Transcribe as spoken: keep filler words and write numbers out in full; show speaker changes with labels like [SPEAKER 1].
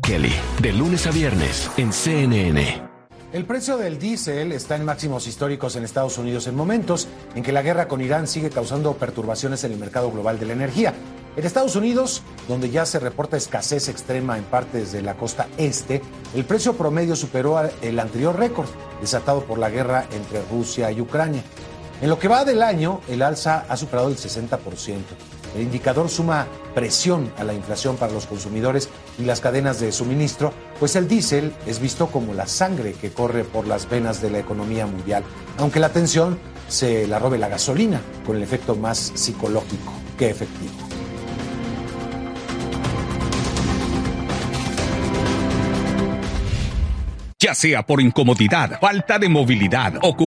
[SPEAKER 1] Kelly, de lunes a viernes en C N N.
[SPEAKER 2] El precio del diésel está en máximos históricos en Estados Unidos en momentos en que la guerra con Irán sigue causando perturbaciones en el mercado global de la energía. En Estados Unidos, donde ya se reporta escasez extrema en partes de la costa este, el precio promedio superó el anterior récord, desatado por la guerra entre Rusia y Ucrania. En lo que va del año, el alza ha superado el sesenta por ciento. El indicador suma presión a la inflación para los consumidores y las cadenas de suministro, pues el diésel es visto como la sangre que corre por las venas de la economía mundial, aunque la tensión se la robe la gasolina, con el efecto más psicológico que efectivo.
[SPEAKER 3] Ya sea por incomodidad, falta de movilidad o